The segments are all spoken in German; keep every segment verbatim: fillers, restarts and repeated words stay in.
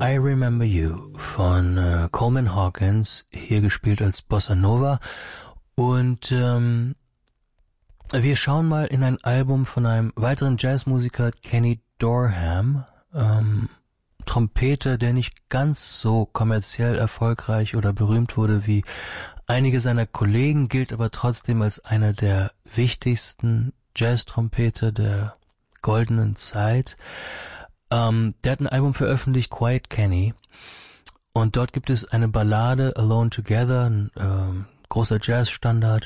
I Remember You von äh, Coleman Hawkins, hier gespielt als Bossa Nova. Und ähm, wir schauen mal in ein Album von einem weiteren Jazzmusiker, Kenny Dorham, ähm, Trompeter, der nicht ganz so kommerziell erfolgreich oder berühmt wurde wie einige seiner Kollegen, gilt aber trotzdem als einer der wichtigsten Jazz-Trompeter der goldenen Zeit. Ähm, der hat ein Album veröffentlicht, Quiet Kenny, und dort gibt es eine Ballade, Alone Together, ein ähm, großer Jazzstandard.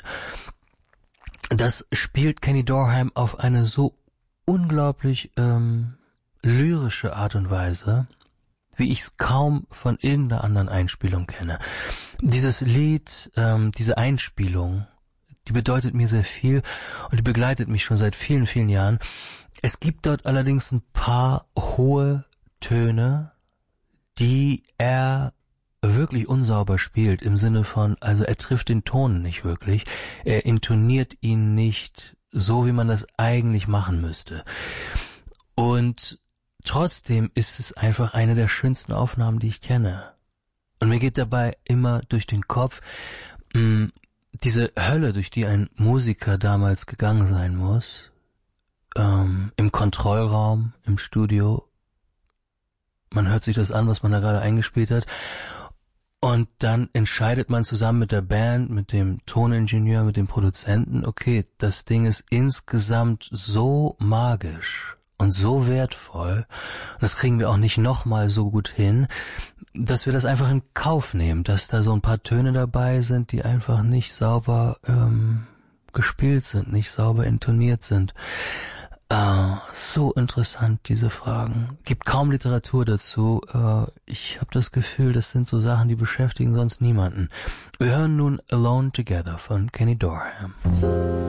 Das spielt Kenny Dorham auf eine so unglaublich ähm, lyrische Art und Weise, wie ich es kaum von irgendeiner anderen Einspielung kenne. Dieses Lied, ähm, diese Einspielung, die bedeutet mir sehr viel und die begleitet mich schon seit vielen, vielen Jahren. Es gibt dort allerdings ein paar hohe Töne, die er wirklich unsauber spielt, im Sinne von, also er trifft den Ton nicht wirklich, er intoniert ihn nicht so, wie man das eigentlich machen müsste. Und trotzdem ist es einfach eine der schönsten Aufnahmen, die ich kenne. Und mir geht dabei immer durch den Kopf, mh, diese Hölle, durch die ein Musiker damals gegangen sein muss, ähm, im Kontrollraum, im Studio. Man hört sich das an, was man da gerade eingespielt hat. Und dann entscheidet man zusammen mit der Band, mit dem Toningenieur, mit dem Produzenten, okay, das Ding ist insgesamt so magisch und so wertvoll, das kriegen wir auch nicht nochmal so gut hin, dass wir das einfach in Kauf nehmen, dass da so ein paar Töne dabei sind, die einfach nicht sauber ähm, gespielt sind, nicht sauber intoniert sind. Uh, so interessant, diese Fragen. Gibt kaum Literatur dazu. Uh, ich habe das Gefühl, das sind so Sachen, die beschäftigen sonst niemanden. Wir hören nun Alone Together von Kenny Dorham.